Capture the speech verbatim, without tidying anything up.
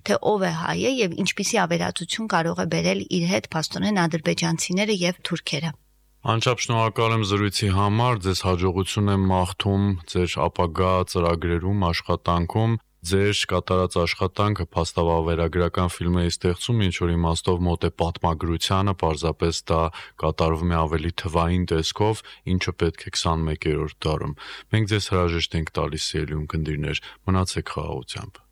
թե ով է հայը եւ ինչպիսի ավերածություն կարող է բերել իր հետ փաստորեն ադրբեջանցիները եւ թուրքերը։ Անչափ շնորհակալ եմ զրույցի համար, ձեզ հաջողություն եմ մաղթում ձեր ապագա ծրագրերում, աշխատանքում, ձեր կատարած աշխատանքը փաստավավերագրական ֆիլմերի ստեղծում ինչ որ իմաստով մոտ է պատմագրությանը, պարզապես դա կատարվում է ավելի թվային տեսքով, ինչը պետք է քսանմեկերորդ դարում։ Մենք ձեզ հրաժեշտ ենք տալիս, սիրելի ունկնդիրներ, մնացեք խաղաղությամբ։